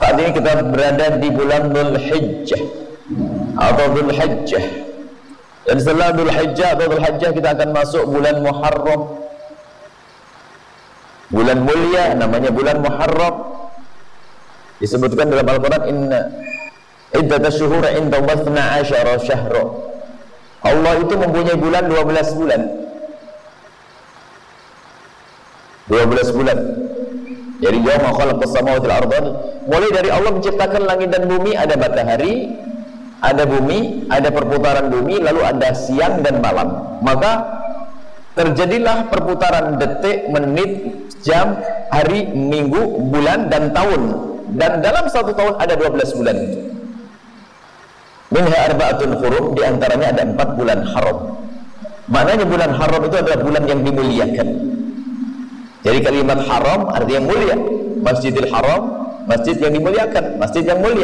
Saat ini kita berada di bulan Dzulhijjah atau Dzulhijjah. Dan setelah Dzulhijjah atau Dzulhijjah kita akan masuk bulan Muharram. Bulan mulia namanya bulan Muharram. Disebutkan dalam Al-Quran, inna iddatash syuhuri 'inda Allahi 12 syahra. Allah itu mempunyai bulan 12 bulan. 12 bulan. Jadi yauma khalaqas samawati wal arda, mulai dari Allah menciptakan langit dan bumi, ada matahari, ada bumi, ada perputaran bumi, lalu ada siang dan malam. Maka terjadilah perputaran detik, menit, jam, hari, minggu, bulan, dan tahun. Dan dalam satu tahun ada 12 bulan itu. Minha arba'atun hurum, diantaranya ada 4 bulan haram. Maknanya bulan haram itu adalah bulan yang dimuliakan. Jadi kalimat haram artinya mulia. Masjidil Haram, masjid yang dimuliakan, masjid yang mulia.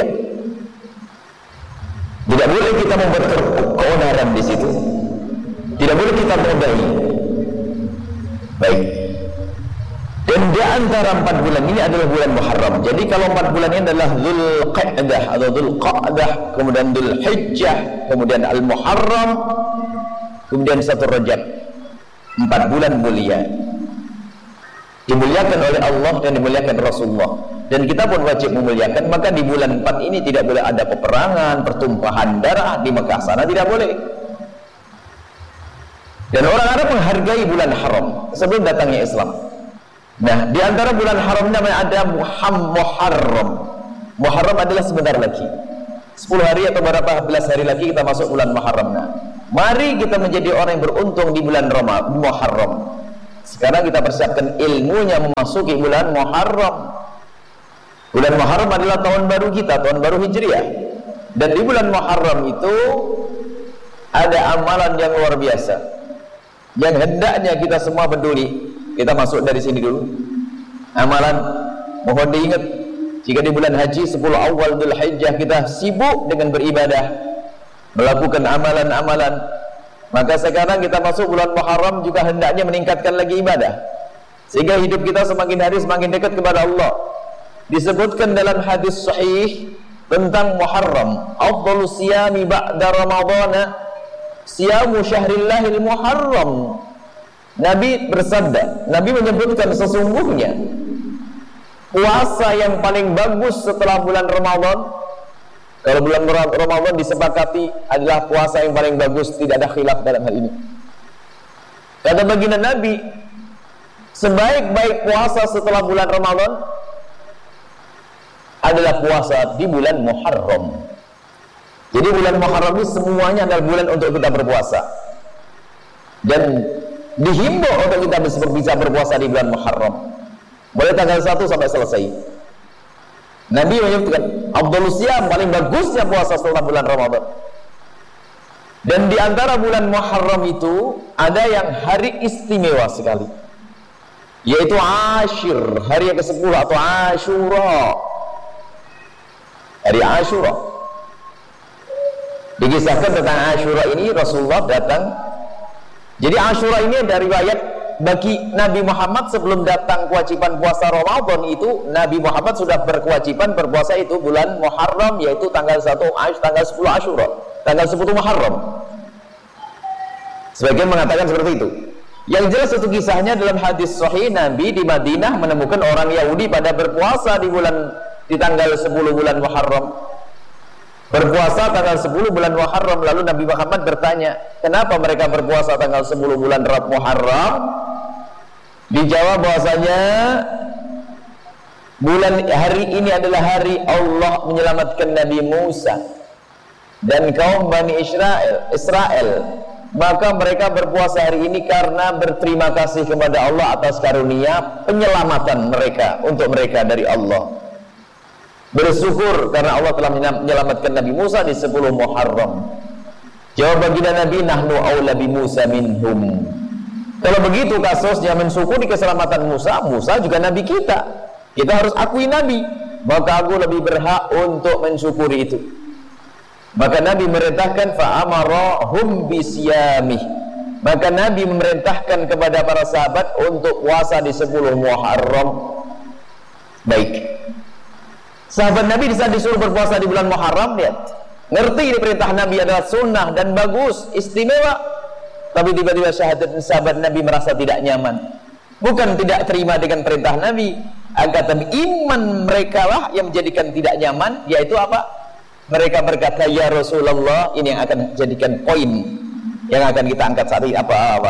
Tidak boleh kita membuat keonaran di situ. Tidak boleh kita menodai. Baik. Dan di antara 4 bulan ini adalah bulan Muharram. Jadi kalau 4 bulan ini adalah Dzulqa'dah atau Dzulqa'dah, kemudian Dzulhijjah, kemudian Al-Muharram, kemudian 1 Rajab. 4 bulan mulia. Dimuliakan oleh Allah dan dimuliakan Rasulullah. Dan kita pun wajib memuliakan. Maka di bulan 4 ini tidak boleh ada peperangan, pertumpahan darah di Mekah sana, tidak boleh. Dan orang Arab menghargai bulan haram sebelum datangnya Islam. Nah, di antara bulan haram namanya ada Muharram. Muharram adalah sebentar lagi. 10 hari atau berapa belas hari lagi kita masuk bulan Muharram. Nah, mari kita menjadi orang yang beruntung di bulan Muharram. Sekarang kita persiapkan ilmunya memasuki bulan Muharram. Bulan Muharram adalah tahun baru kita, tahun baru Hijriah. Dan di bulan Muharram itu ada amalan yang luar biasa, yang hendaknya kita semua peduli. Kita masuk dari sini dulu. Amalan, mohon diingat, jika di bulan haji 10 awal Dzulhijjah kita sibuk dengan beribadah, melakukan amalan-amalan, maka sekarang kita masuk bulan Muharram juga hendaknya meningkatkan lagi ibadah, sehingga hidup kita semakin hari semakin dekat kepada Allah. Disebutkan dalam hadis sahih tentang Muharram, afdhalus siyami ba'da ramadhana siyamu syahrillahil muharram. Nabi bersabda, Nabi menyebutkan sesungguhnya puasa yang paling bagus setelah bulan Ramadan. Kalau bulan Ramadan disepakati adalah puasa yang paling bagus, tidak ada khilaf dalam hal ini. Kata baginda Nabi, sebaik-baik puasa setelah bulan Ramadan adalah puasa di bulan Muharram. Jadi bulan Muharram ini semuanya adalah bulan untuk kita berpuasa. Dan dihimbau untuk kita bisa berpuasa di bulan Muharram, mulai tanggal 1 sampai selesai. Nabi menyebutkan afdhalus siyam, paling bagusnya puasa setelah bulan Ramadan. Dan di antara bulan Muharram itu ada yang hari istimewa sekali, yaitu Ashir, hari yang ke-10 atau Ashura. Hari Ashura. Dikisahkan tentang Ashura ini Rasulullah datang. Jadi Ashura ini dari riwayat, bagi Nabi Muhammad sebelum datang kewajiban puasa Ramadan itu, Nabi Muhammad sudah berkewajiban berpuasa itu bulan Muharram, yaitu tanggal 1 tanggal 10 Ashura, tanggal 10 Muharram. Sebagian mengatakan seperti itu. Yang jelas itu kisahnya dalam hadis sahih, Nabi di Madinah menemukan orang Yahudi pada berpuasa di tanggal 10 bulan Muharram. Berpuasa tanggal 10 bulan Muharram. Lalu Nabi Muhammad bertanya, kenapa mereka berpuasa tanggal 10 bulan Muharram? Dijawab bahwasanya hari ini adalah hari Allah menyelamatkan Nabi Musa dan kaum Bani Israel. Maka mereka berpuasa hari ini karena berterima kasih kepada Allah atas karunia penyelamatan mereka untuk mereka dari Allah. Bersyukur karena Allah telah menyelamatkan Nabi Musa di 10 Muharram. Jawab baginda Nabi, nahnu aula bi Musa minhum. Kalau begitu kasusnya mensyukuri keselamatan Musa, Musa juga Nabi kita. Kita harus akui Nabi, maka aku lebih berhak untuk mensyukuri itu. Maka Nabi merintahkan fa'amarahum bisyamih. Maka Nabi memerintahkan kepada para sahabat untuk puasa di 10 Muharram. Baik. Sahabat Nabi di saat disuruh berpuasa di bulan Muharram, lihat, ngerti ini perintah Nabi adalah sunnah dan bagus, istimewa, tapi tiba-tiba sahabat Nabi merasa tidak nyaman. Bukan tidak terima dengan perintah Nabi, agar tapi iman mereka lah yang menjadikan tidak nyaman, yaitu apa? Mereka berkata, ya Rasulullah, ini yang akan jadikan poin yang akan kita angkat saat ini,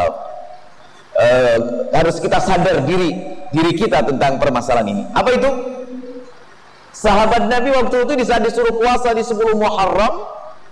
harus kita sadar diri kita tentang permasalahan ini. Apa itu? Sahabat Nabi waktu itu di saat disuruh puasa di 10 Muharram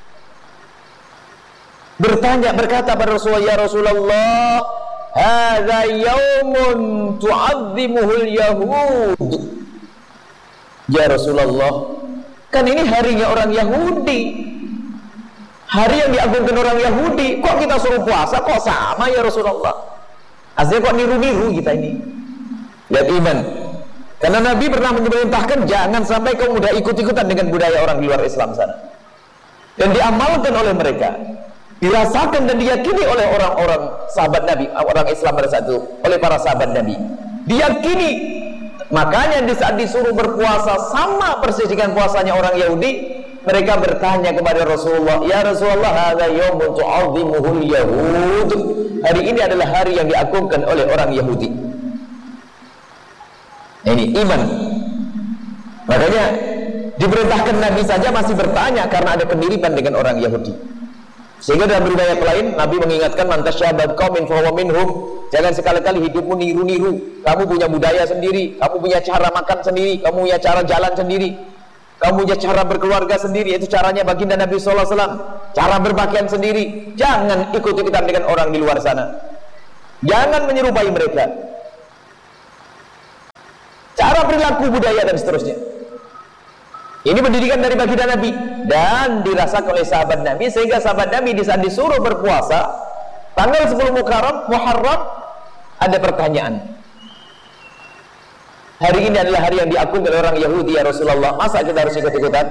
berkata pada Rasulullah, ya Rasulullah, hadza yaumun tu'azzimuhul yahud. Ya Rasulullah, kan ini harinya orang Yahudi, hari yang diagungkan orang Yahudi, kok kita suruh puasa, kok sama ya Rasulullah? Aslinya kok niru-niru kita ini. Lihat iman. Karena Nabi pernah memerintahkan jangan sampai kau mudah ikut-ikutan dengan budaya orang di luar Islam sana. Dan diamalkan oleh mereka, dirasakan dan diyakini oleh orang-orang sahabat Nabi, orang Islam pada saat itu, oleh para sahabat Nabi. Diyakini. Makanya di saat disuruh berpuasa sama persis dengan puasanya orang Yahudi, mereka bertanya kepada Rasulullah, ya Rasulullah, hadza yaumun tu'azzimuhul yahud. Hari ini adalah hari yang diagungkan oleh orang Yahudi. Ini iman. Makanya diperintahkan Nabi saja masih bertanya karena ada kemiripan dengan orang Yahudi. Sehingga dalam riwayat lain Nabi mengingatkan, man tasyabbah qaumin fa huwa minhum. Jangan sekali-kali hidupmu niru-niru. Kamu punya budaya sendiri, kamu punya cara makan sendiri, kamu punya cara jalan sendiri, kamu punya cara berkeluarga sendiri. Itu caranya baginda Nabi sallallahu alaihi wasallam. Cara berpakaian sendiri. Jangan ikut-ikutan dengan orang di luar sana. Jangan menyerupai mereka. Cara perilaku, budaya dan seterusnya. Ini pendidikan dari baginda Nabi dan dirasakan oleh sahabat Nabi, sehingga sahabat Nabi di saat disuruh berpuasa tanggal 10 Muharram ada pertanyaan. Hari ini adalah hari yang diakui oleh orang Yahudi, ya Rasulullah, masa kita harus ikut-ikutan?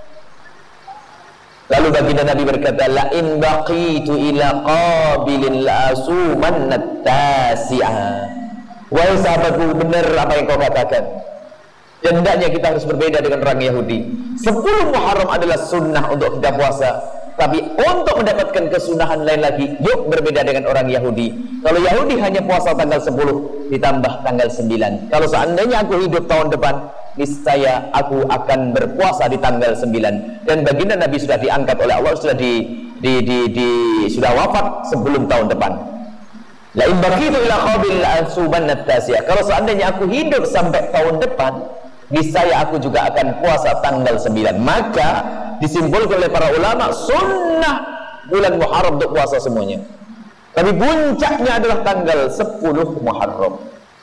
Lalu baginda Nabi berkata, la in baqitu ila qabilin la asumannat tasi'a. Wahai sahabatku, benar apa yang kau katakan. Dan hendaknya kita harus berbeda dengan orang Yahudi. 10 Muharram adalah sunnah untuk kita puasa, tapi untuk mendapatkan kesunahan lain lagi, yuk berbeda dengan orang Yahudi. Kalau Yahudi hanya puasa tanggal 10 ditambah tanggal 9. Kalau seandainya aku hidup tahun depan, niscaya aku akan berpuasa di tanggal 9. Dan baginda Nabi sudah diangkat oleh Allah, sudah sudah wafat sebelum tahun depan. La in baqitu ila qabil asubannat tasi'ah. Kalau seandainya aku hidup sampai tahun depan, niscaya aku juga akan puasa tanggal 9. Maka disimpulkan oleh para ulama, sunnah bulan Muharram untuk puasa semuanya. Tapi puncaknya adalah tanggal 10 Muharram.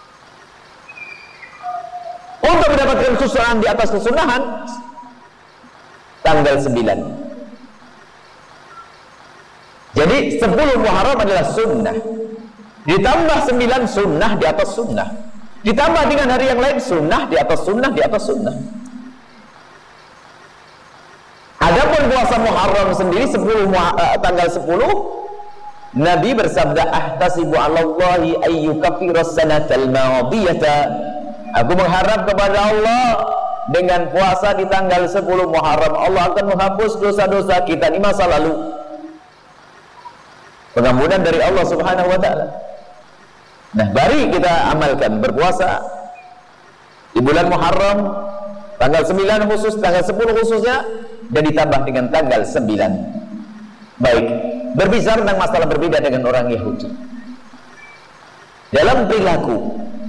Untuk mendapatkan kesunahan di atas kesunahan, tanggal 9. Jadi 10 Muharram adalah sunnah. Ditambah 9 sunnah di atas sunnah. Ditambah dengan hari yang lain sunnah di atas sunnah di atas sunnah. Adapun puasa Muharram sendiri tanggal 10, Nabi bersabda, ahtasibu 'alallahi ayyukaffiras sanatal madiyata. Aku mengharap kepada Allah dengan puasa di tanggal 10 Muharram Allah akan menghapus dosa-dosa kita di masa lalu. Pengampunan dari Allah Subhanahu wa taala. Nah, mari kita amalkan berpuasa di bulan Muharram tanggal 9 khusus, tanggal 10 khususnya, dan ditambah dengan tanggal 9. Baik, berbicara tentang masalah berbeda dengan orang Yahudi dalam perilaku,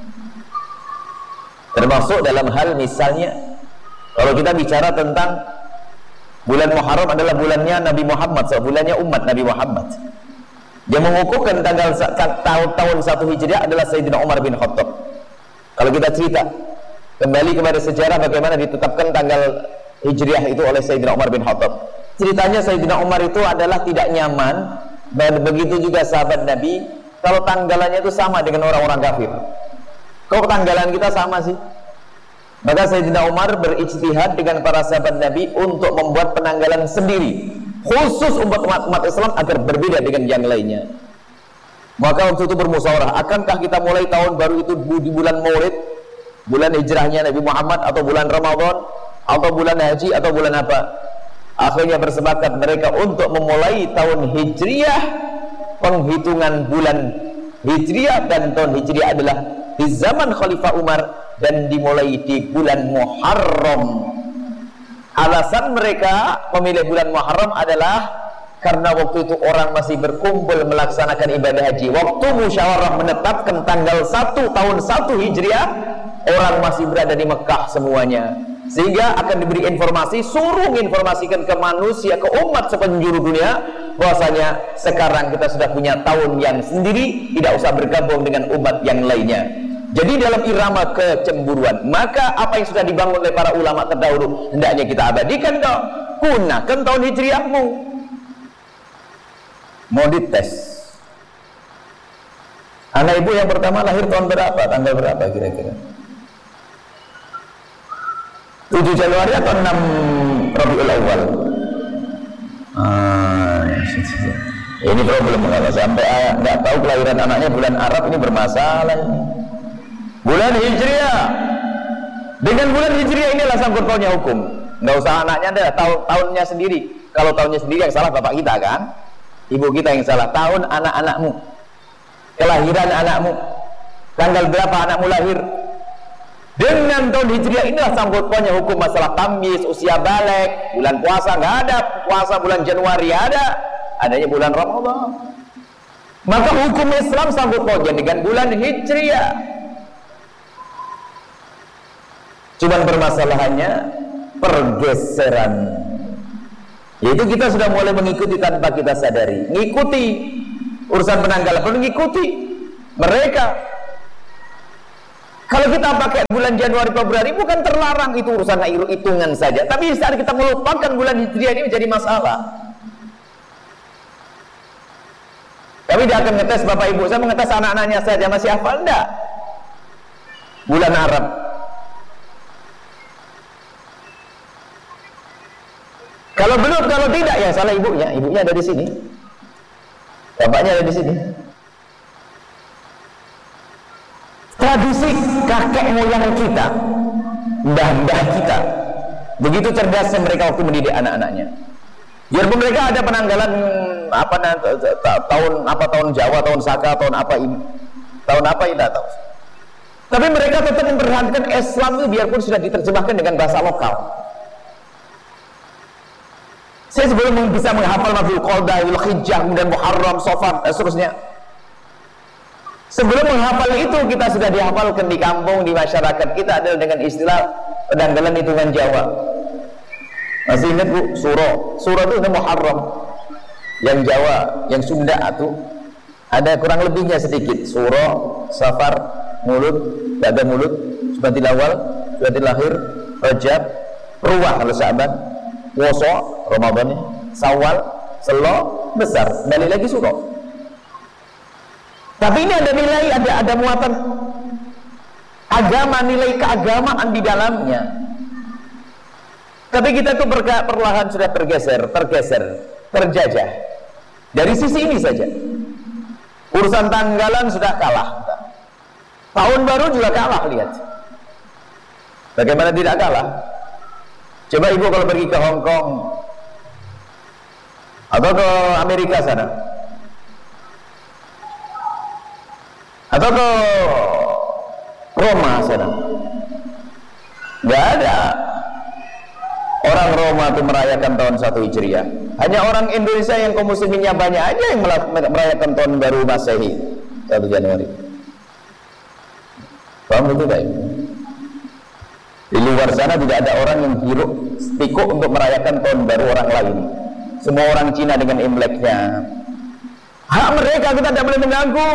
termasuk dalam hal misalnya kalau kita bicara tentang bulan Muharram adalah bulannya Nabi Muhammad, bulannya umat Nabi Muhammad. Yang mengukuhkan tahun 1 Hijriah adalah Sayyidina Umar bin Khattab. Kalau kita cerita kembali kepada sejarah bagaimana ditetapkan tanggal Hijriah itu oleh Sayyidina Umar bin Khattab. Ceritanya Sayyidina Umar itu adalah tidak nyaman, dan begitu juga sahabat Nabi, kalau tanggalannya itu sama dengan orang-orang kafir. Kok tanggalan kita sama sih? Maka Sayyidina Umar berijtihad dengan para sahabat Nabi untuk membuat penanggalan sendiri, khusus umat Islam agar berbeda dengan yang lainnya. Maka waktu itu bermusyawarah, akankah kita mulai tahun baru itu di bulan Maulid, bulan hijrahnya Nabi Muhammad, atau bulan Ramadan, atau bulan haji atau bulan apa. Akhirnya bersepakat mereka untuk memulai tahun Hijriah, penghitungan bulan Hijriah, dan tahun Hijriah adalah di zaman Khalifah Umar dan dimulai di bulan Muharram. Alasan mereka memilih bulan Muharram adalah karena waktu itu orang masih berkumpul melaksanakan ibadah haji. Waktu musyawarah menetapkan tanggal 1 tahun 1 Hijriah, orang masih berada di Mekah semuanya, sehingga akan diberi informasi, suruh informasikan ke manusia, ke umat sepenjuru dunia, bahwasanya sekarang kita sudah punya tahun yang sendiri, tidak usah bergabung dengan umat yang lainnya. Jadi dalam irama kecemburuan, maka apa yang sudah dibangun oleh para ulama terdahulu hendaknya kita abadikan dong. Gunakan tahun Hijriahmu. Mau dites, anak ibu yang pertama lahir tahun berapa, tanggal berapa kira-kira? 7 Januari atau 6 Rabiul Awal? Ini problem kalau sampai nggak tahu kelahiran anaknya bulan Arab, ini bermasalah ini. Bulan Hijriah, dengan bulan Hijriah inilah sangkut pautnya hukum. Nggak usah anaknya ada tahunnya sendiri. Kalau tahunnya sendiri yang salah bapak kita kan, ibu kita yang salah. Tahun anak-anakmu, kelahiran anakmu, tanggal berapa anakmu lahir. Dengan tahun Hijriah inilah sangkut pautnya hukum masalah tamyiz, usia balik, bulan puasa nggak ada, puasa bulan Januari adanya bulan Ramadan. Maka hukum Islam sangkut pautnya dengan bulan Hijriah. Cuman permasalahannya pergeseran, yaitu kita sudah mulai mengikuti tanpa kita sadari, ngikuti urusan penanggalan, perlu ngikuti mereka. Kalau kita pakai bulan Januari Februari bukan terlarang, itu urusan hitungan saja. Tapi saat kita melupakan bulan Hijriah ini menjadi masalah. Kami tidak akan ngetes bapak ibu, saya mengetes anak-anaknya saja, masih hafal enggak bulan Arab? Kalau belum, kalau tidak ya salah ibunya. Ibunya ada di sini, bapaknya ada di sini. Tradisi kakek moyang kita, mbah-mbah kita, begitu cerdasnya mereka waktu mendidik anak-anaknya. Biarpun mereka ada penanggalan tahun Jawa, tahun Saka, tahun apa ini tidak tahu. Tapi mereka tetap memperhatikan Islam itu biarpun sudah diterjemahkan dengan bahasa lokal. Saya sebelum bisa menghafal Mafil Qodah, Hijjah, kemudian Muharram, Safar, dan seterusnya. Sebelum menghafal itu kita sudah dihafalkan di kampung, di masyarakat kita adalah dengan istilah penanggalan hitungan Jawa. Masih ingat bu, Suro itu Muharram. Yang Jawa, yang Sunda itu ada kurang lebihnya sedikit. Suro, Safar, Mulud, Ba'da Mulud, Jumadil Awal, Jumadil Akhir, Rajab, Ruwah kalau Sya'ban, Woso, Ramadan, Sawal, Selo, besar, balik lagi Suro. Tapi ini ada nilai, ada muatan agama, nilai keagamaan di dalamnya. Tapi kita tuh perlahan sudah tergeser, terjajah. Dari sisi ini saja. Urusan tanggalan sudah kalah. Tahun baru juga kalah, lihat. Bagaimana tidak kalah? Coba ibu kalau pergi ke Hong Kong atau ke Amerika sana, atau ke Roma sana, nggak ada orang Roma itu merayakan tahun 1 Hijriah. Hanya orang Indonesia yang kaum musliminnya banyak aja yang merayakan tahun baru Masehi 1 Januari. Paham itu tidak? Di luar sana tidak ada orang yang hiruk pikuk untuk merayakan tahun baru orang lain. Semua orang Cina dengan Imleknya. Hak mereka, kita tidak boleh mengganggu.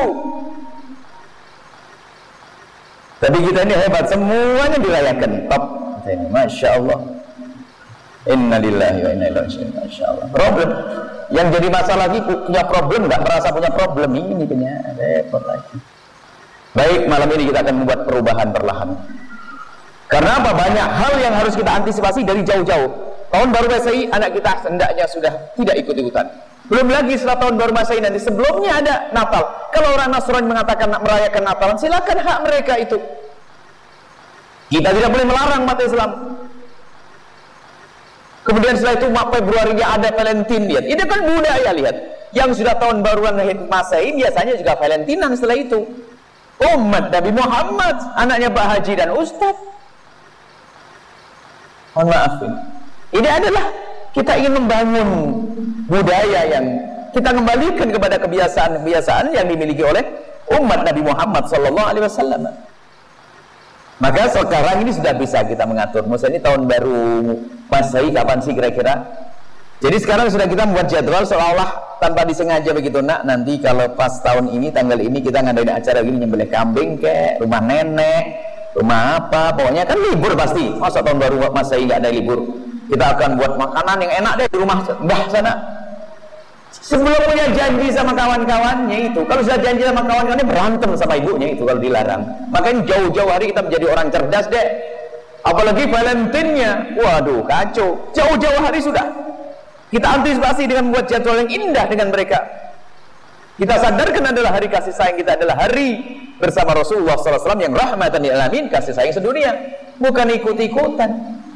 Tapi kita ini hebat, semuanya dirayakan. Top, Masya Allah. Innalillahi wa inna ilaihi raji'un. Masya Allah. Problem yang jadi masalah lagi, punya problem, nggak merasa punya problem, ini punya repot lagi. Baik, malam ini kita akan membuat perubahan perlahan. Karena apa? Banyak hal yang harus kita antisipasi dari jauh-jauh. Tahun baru Masehi anak kita hendaknya sudah tidak ikut-ikutan. Belum lagi setelah tahun baru Masehi nanti, sebelumnya ada Natal. Kalau orang Nasrani mengatakan nak merayakan Natalan, silakan, hak mereka itu. Kita tidak boleh melarang umat Islam. Kemudian setelah itu Februarinya ada Valentine, lihat. Ini kan budaya, lihat. Yang sudah tahun baruan Masehi biasanya juga Valentinan setelah itu. Umat Nabi Muhammad, anaknya Pak Haji dan Ustaz. Mohon maaf. Ini adalah kita ingin membangun budaya yang kita kembalikan kepada kebiasaan-kebiasaan yang dimiliki oleh umat Nabi Muhammad SAW. Maka sekarang ini sudah bisa kita mengatur. Maksudnya ini tahun baru Masehi kapan sih kira-kira? Jadi sekarang sudah kita membuat jadwal seolah-olah tanpa disengaja begitu, nak. Nanti kalau pas tahun ini, tanggal ini kita ngadain acara gini, nyembelih kambing ke rumah nenek, rumah apa, pokoknya kan libur pasti. Masa tahun baru Masehi nggak ada libur? Kita akan buat makanan yang enak deh di rumah mbah sana. Sebelum punya janji sama kawan-kawannya itu, kalau sudah janji sama kawan-kawannya berantem sama ibunya itu kalau dilarang. Makanya jauh-jauh hari kita menjadi orang cerdas deh. Apalagi Valentine-nya, waduh kacau. Jauh-jauh hari sudah. Kita antisipasi dengan membuat jadwal yang indah dengan mereka. Kita sadarkan adalah hari kasih sayang kita adalah hari bersama Rasulullah SAW yang rahmatan lil alamin, kasih sayang sedunia, bukan ikut-ikutan.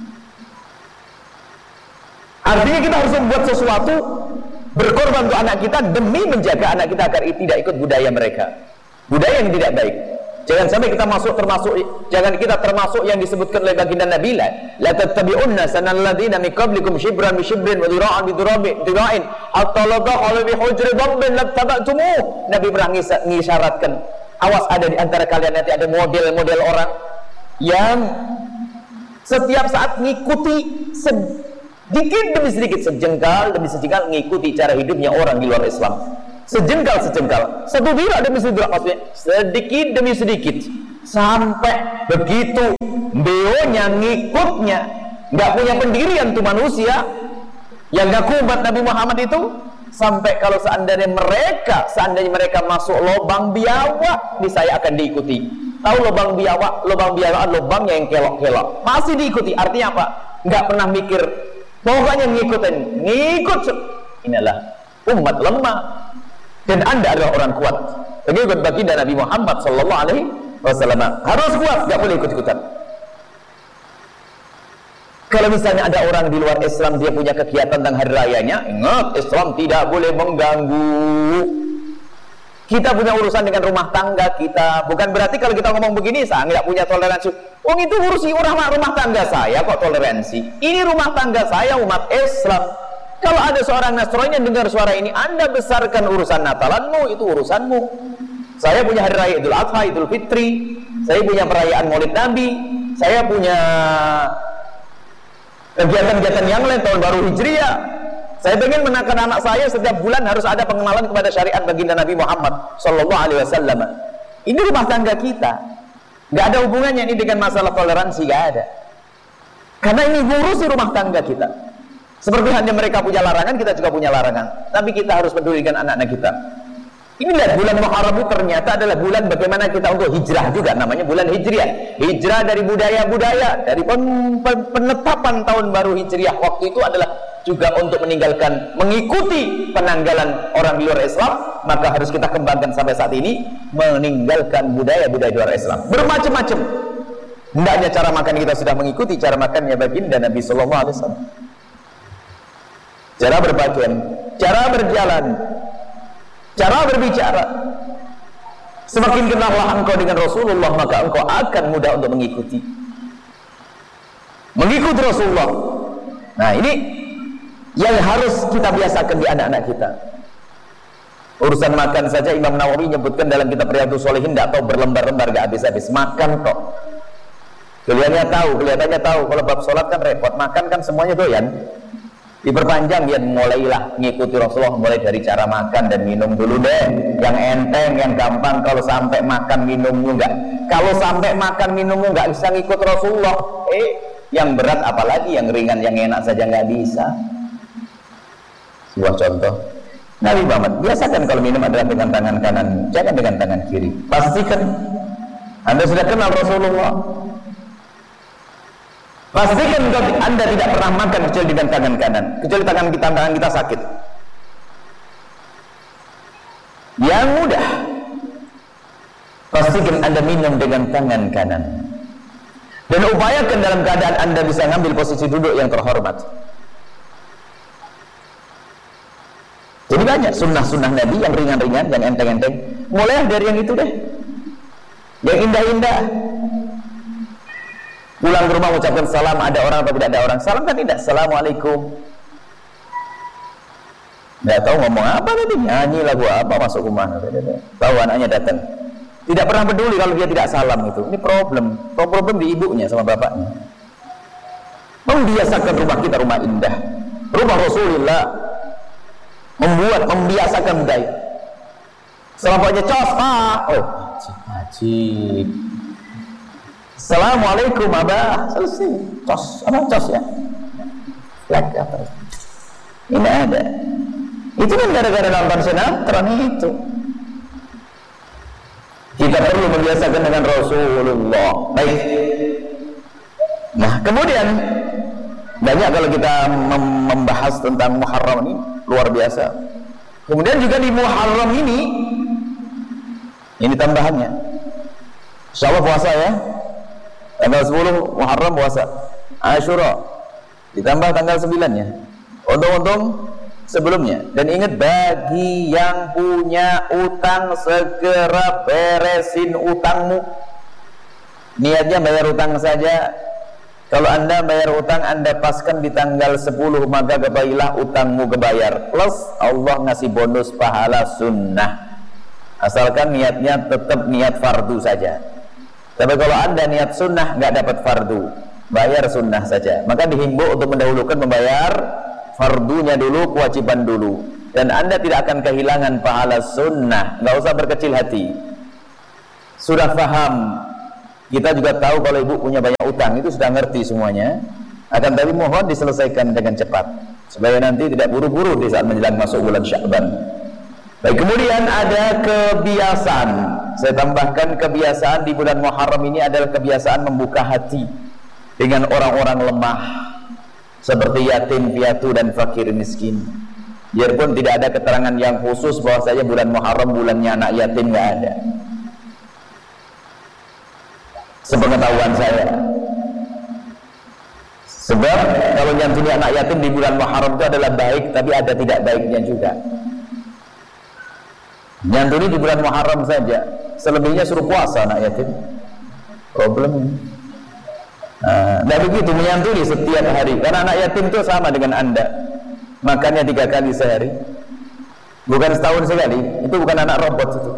Artinya kita harus membuat sesuatu, berkorban untuk anak kita demi menjaga anak kita agar tidak ikut budaya mereka, budaya yang tidak baik. Jangan sampai kita jangan kita termasuk yang disebutkan oleh baginda Nabi, la tattabi'unna sanal ladzina min qablikum shibran bi shibrin wa dhira'an bi dhira'in hatta la dakhala bi hujri dhabbin lattaba'tumuh. Nabi pernah mengisyaratkan, awas ada di antara kalian nanti ada model-model orang yang setiap saat mengikuti sedikit demi sedikit, sejengkal demi sejengkal mengikuti cara hidupnya orang di luar Islam. Sejengkal, satu dirak demi satu maksudnya sedikit demi sedikit, sampai begitu beonya ngikutnya, nggak punya pendirian tuh manusia yang ngaku umat Nabi Muhammad itu, sampai kalau seandainya mereka masuk lubang biawak, saya akan diikuti. Tahu lubang biawak lubangnya yang kelok-kelok, masih diikuti. Artinya apa? Nggak pernah mikir, pokoknya ngikut. Inilah umat lemah. Dan Anda adalah orang kuat. Begitu baginda Nabi Muhammad SAW. Harus kuat, nggak boleh ikut-ikutan. Kalau misalnya ada orang di luar Islam, dia punya kegiatan tentang hari rayanya, ingat, Islam tidak boleh mengganggu. Kita punya urusan dengan rumah tangga kita. Bukan berarti kalau kita ngomong begini, saya nggak punya toleransi. Oh itu urusi rumah tangga saya, kok toleransi? Ini rumah tangga saya, umat Islam. Kalau ada seorang Nasrani yang dengar suara ini, Anda besarkan urusan Natalanmu, itu urusanmu. Saya punya hari raya Idul Adha, Idul Fitri, saya punya perayaan Maulid Nabi, saya punya kegiatan-kegiatan yang lain, tahun baru Hijriah. Saya ingin menekan anak saya setiap bulan harus ada pengenalan kepada syariat baginda Nabi Muhammad SAW. Ini rumah tangga kita. Nggak ada hubungannya ini dengan masalah toleransi, nggak ada. Karena ini ngurusi rumah tangga kita. Seperti hanya mereka punya larangan, kita juga punya larangan. Tapi kita harus pedulikan anak-anak kita. Inilah bulan Muharram ternyata adalah bulan bagaimana kita untuk hijrah juga. Namanya bulan Hijriah. Hijrah dari budaya-budaya, dari penetapan tahun baru Hijriah. Waktu itu adalah juga untuk mengikuti penanggalan orang di luar Islam. Maka harus kita kembangkan sampai saat ini, meninggalkan budaya-budaya di luar Islam. Bermacam-macam. Hendaknya cara makan kita sudah mengikuti cara makannya baginda Nabi SAW. Cara berpakaian, cara berjalan, cara berbicara. Semakin kenallah engkau dengan Rasulullah, maka engkau akan mudah untuk mengikuti Rasulullah. Nah ini yang harus kita biasakan di anak-anak kita. Urusan makan saja Imam Nawawi menyebutkan dalam kitab Riyadhus Shalihin, tidak tahu berlembar-lembar, gak habis-habis. Makan kok kelihatannya tahu. Kalau bab sholat kan repot, makan kan semuanya doyan. Diperpanjang, dia mulailah ngikuti Rasulullah, mulai dari cara makan dan minum dulu deh, yang enteng, yang gampang. Kalau sampai makan minummu kalau sampai makan minummu nggak bisa ngikut Rasulullah, yang berat apalagi, yang ringan, yang enak saja nggak bisa. Sebuah contoh, Nabi Muhammad biasakan kalau minum adalah dengan tangan kanan, jangan dengan tangan kiri. Pastikan Anda sudah kenal Rasulullah. Pastikan Anda tidak pernah makan kecuali dengan tangan kanan, kecuali tangan kita sakit. Yang mudah, pastikan Anda minum dengan tangan kanan. Dan upayakan dalam keadaan Anda bisa ngambil posisi duduk yang terhormat. Jadi banyak sunnah-sunnah Nabi yang ringan-ringan, yang enteng-enteng. Mulai dari yang itu deh, yang indah-indah. Pulang ke rumah ucapkan salam, ada orang atau tidak ada orang. Salam kan tidak, assalamualaikum. Nggak tahu ngomong apa tadi, nyanyi lagu apa, masuk rumah. Tahu anaknya datang. Tidak pernah peduli kalau dia tidak salam itu. Ini problem di ibunya sama bapaknya. Membiasakan rumah kita rumah indah, rumah Rasulullah. Membiasakan budaya. Selamanya cos pak, oh wajib. Assalamualaikum abah, selesai. Cos, apa cos ya? Flag apa? Ini ada. Itu kan gara-gara nonton sinetron itu. Kita perlu membiasakan dengan Rasulullah. Baik. Nah kemudian banyak kalau kita membahas tentang Muharram ini luar biasa. Kemudian juga di Muharram ini tambahannya. Insyaallah puasa ya. Tanggal 10 Muharram puasa. Asyura ditambah tanggal 9-nya. Untung-untung sebelumnya. Dan ingat, bagi yang punya utang segera beresin utangmu. Niatnya bayar utang saja. Kalau anda bayar utang, anda paskan di tanggal 10, maka ketahuilah utangmu kebayar. Plus Allah ngasih bonus pahala sunnah. Asalkan niatnya tetap niat fardu saja. Tapi kalau anda niat sunnah nggak dapat fardu, bayar sunnah saja. Maka dihimbau untuk mendahulukan membayar fardunya dulu, kewajiban dulu. Dan anda tidak akan kehilangan pahala sunnah. Nggak usah berkecil hati. Sudah paham. Kita juga tahu kalau ibu punya banyak utang, itu sudah ngerti semuanya. Akan tapi mohon diselesaikan dengan cepat, supaya nanti tidak buru-buru di saat menjelang masuk bulan Sya'ban. Baik, kemudian ada kebiasaan. Saya tambahkan kebiasaan di bulan Muharram ini adalah kebiasaan membuka hati dengan orang-orang lemah, seperti yatim, piatu, dan fakir miskin. Biarpun tidak ada keterangan yang khusus bahwasanya bulan Muharram bulannya anak yatim, nggak ada. Sepengetahuan saya. Sebab kalau nyantuni anak yatim di bulan Muharram itu adalah baik, tapi ada tidak baiknya juga. Nyantuni di bulan Muharram saja, selebihnya suruh puasa anak yatim. Problem. Nah begitu menyantuni setiap hari, karena anak yatim itu sama dengan anda, makannya 3 kali sehari, bukan setahun sekali. Itu bukan anak robot itu.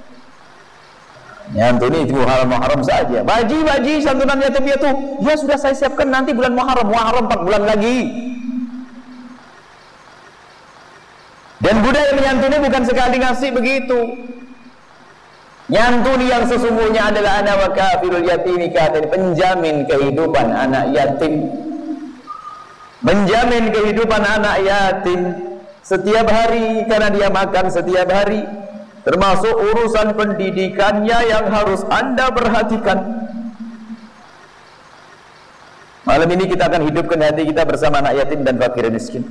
Nyantuni di Muharram saja. Baji santunan yatim piatu. Ya sudah saya siapkan nanti bulan Muharram 4 bulan lagi. Dan budaya menyantuni bukan sekali ngasih begitu. Nyantuni yang sesungguhnya adalah ana wa kafirul yatimi katen, penjamin kehidupan anak yatim. Menjamin kehidupan anak yatim setiap hari, karena dia makan setiap hari. Termasuk urusan pendidikannya yang harus anda perhatikan. Malam ini kita akan hidupkan hati kita bersama anak yatim dan fakir miskin.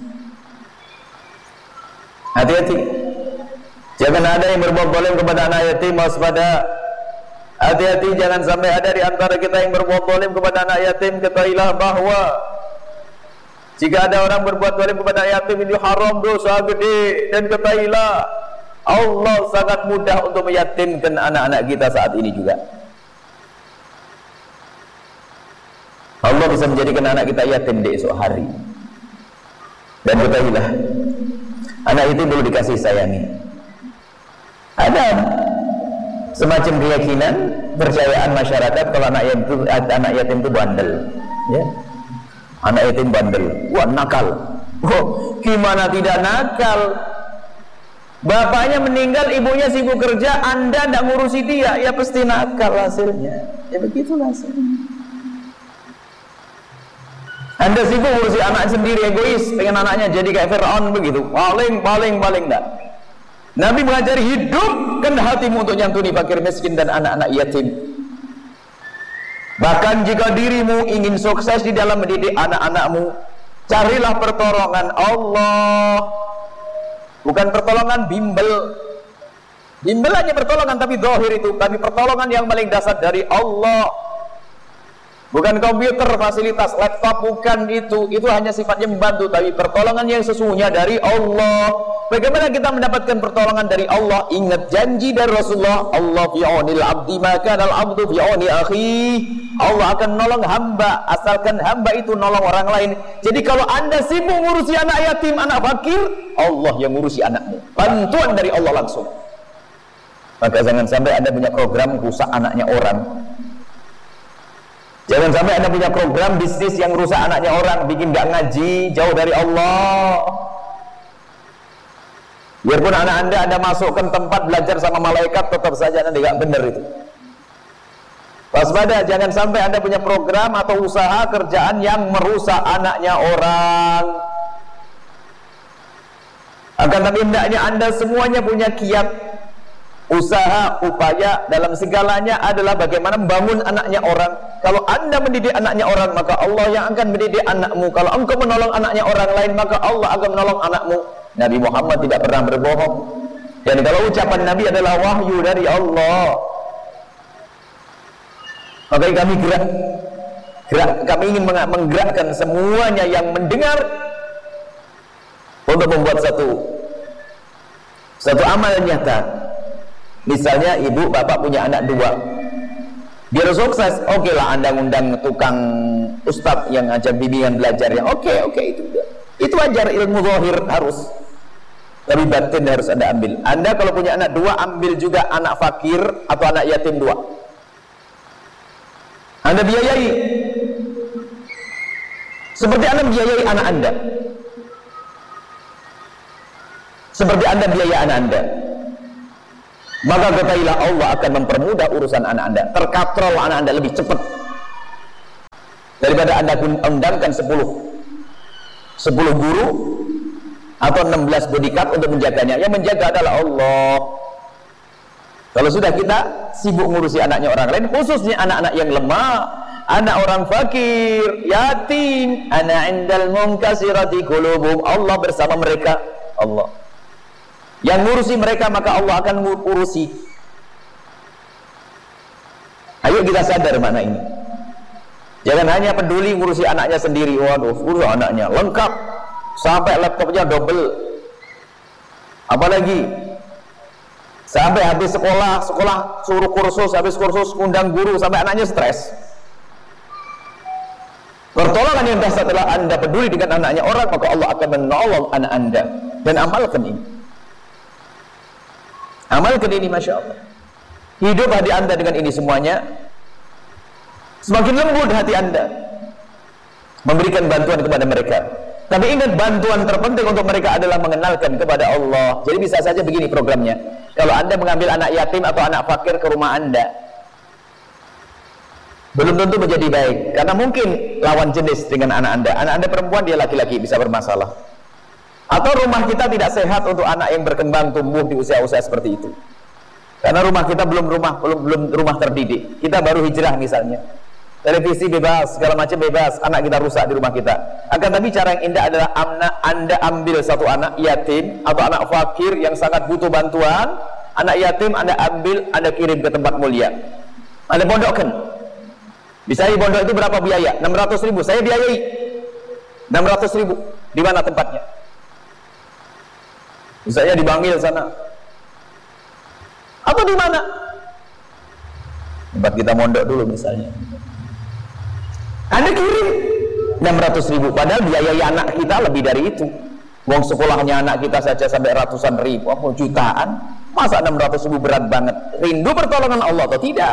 Hati-hati, jangan ada yang berbuat zalim kepada anak yatim, waspada. Hati-hati, jangan sampai ada di antara kita yang berbuat zalim kepada anak yatim. Ketahuilah bahwa jika ada orang berbuat zalim kepada yatim, ini haram, dosa gede. Dan ketahuilah Allah sangat mudah untuk meyatimkan anak-anak kita saat ini juga. Allah bisa menjadikan anak kita yatim di esok hari. Dan ketahuilah, anak itu perlu dikasih sayangi. Ada semacam keyakinan, percayaan masyarakat kalau anak yatim itu bandel, ya. Anak yatim bandel, wah nakal. Oh, gimana tidak nakal? Bapaknya meninggal, ibunya sibuk kerja, anda tidak ngurusi dia, ya pasti nakal hasilnya. Ya begitulah hasilnya. Anda sibuk ngurusi anak sendiri, egois, pengen anaknya jadi kayak Fir'aun begitu. Paling enggak. Nabi mengajari hidupkan hatimu untuk nyantuni fakir miskin dan anak-anak yatim. Bahkan jika dirimu ingin sukses di dalam mendidik anak-anakmu, carilah pertolongan Allah. Bukan pertolongan bimbel. Bimbel hanya pertolongan tapi zahir itu, tapi pertolongan yang paling dasar dari Allah. Bukan komputer, fasilitas, laptop, bukan itu. Itu hanya sifatnya membantu, tapi pertolongan yang sesungguhnya dari Allah. Bagaimana kita mendapatkan pertolongan dari Allah? Ingat janji dari Rasulullah, Allah fi aunil abdi maka al abdu fi auni akhi. Allah akan nolong hamba asalkan hamba itu nolong orang lain. Jadi kalau Anda sibuk ngurusi anak yatim, anak fakir, Allah yang ngurusi anakmu. Bantuan dari Allah langsung. Maka jangan sampai Anda punya program rusak anaknya orang. Jangan sampai Anda punya program bisnis yang rusak anaknya orang, bikin gak ngaji, jauh dari Allah. Biarpun anak Anda masukkan tempat belajar sama malaikat, tetap saja nanti gak benar itu. Waspada, jangan sampai Anda punya program atau usaha kerjaan yang merusak anaknya orang. Akan tapi hendaknya Anda semuanya punya kiat, usaha, upaya dalam segalanya adalah bagaimana membangun anaknya orang. Kalau Anda mendidik anaknya orang, maka Allah yang akan mendidik anakmu. Kalau engkau menolong anaknya orang lain, maka Allah akan menolong anakmu. Nabi Muhammad tidak pernah berbohong. Dan kalau ucapan Nabi adalah wahyu dari Allah, maka kami gerak, kami ingin menggerakkan semuanya yang mendengar untuk membuat satu amal nyata. Misalnya ibu bapak punya anak 2, biar sukses, oke lah Anda ngundang tukang ustadz yang ngajak bimbingan belajar yang oke itu wajar, ilmu zahir harus, tapi batin harus Anda ambil. Anda kalau punya anak 2, ambil juga anak fakir atau anak yatim 2, Anda biayai seperti Anda biayai anak Anda, seperti Anda biayai anak Anda. Maka ketahuilah Allah akan mempermudah urusan anak Anda. Terkatrol anak Anda lebih cepat daripada Anda undangkan 10 guru atau 16 bodyguard untuk menjaganya. Yang menjaga adalah Allah. Kalau sudah kita sibuk ngurusi anaknya orang lain, khususnya anak-anak yang lemah, anak orang fakir, yatim, ana indal munkasirati qulubuhum, Allah bersama mereka. Allah yang ngurusi mereka, maka Allah akan ngurusi. Ayo kita sadar makna ini. Jangan hanya peduli ngurusi anaknya sendiri. Waduh, urus anaknya lengkap sampai laptopnya double. Apalagi sampai habis sekolah suruh kursus, habis kursus undang guru sampai anaknya stres. Pertolongan yang dasar adalah Anda peduli dengan anaknya orang, maka Allah akan menolong anak Anda. Dan amalkan ini. Amalkan ini, Masya Allah. Hidup hati Anda dengan ini semuanya, semakin lembut hati Anda memberikan bantuan kepada mereka. Tapi ingat, bantuan terpenting untuk mereka adalah mengenalkan kepada Allah. Jadi bisa saja begini programnya. Kalau Anda mengambil anak yatim atau anak fakir ke rumah Anda, belum tentu menjadi baik, karena mungkin lawan jenis dengan anak Anda. Anak Anda perempuan, dia laki-laki, bisa bermasalah. Atau rumah kita tidak sehat untuk anak yang berkembang tumbuh di usia-usia seperti itu. Karena rumah kita belum rumah terdidik. Kita baru hijrah misalnya. Televisi bebas, segala macam bebas, anak kita rusak di rumah kita. Akan tapi cara yang indah adalah Anda ambil satu anak yatim atau anak fakir yang sangat butuh bantuan. Anak yatim Anda ambil, Anda kirim ke tempat mulia. Anda pondokkan. Misalnya pondok itu berapa biaya? 600.000, saya biayai 600.000. Di mana tempatnya? Misalnya di Bangil sana, atau di mana tempat kita mondok dulu misalnya. Anda kirim 600.000, padahal biaya anak kita lebih dari itu. Uang sekolahnya anak kita saja sampai ratusan ribu, jutaan. Masa 600.000 berat banget? Rindu pertolongan Allah atau tidak?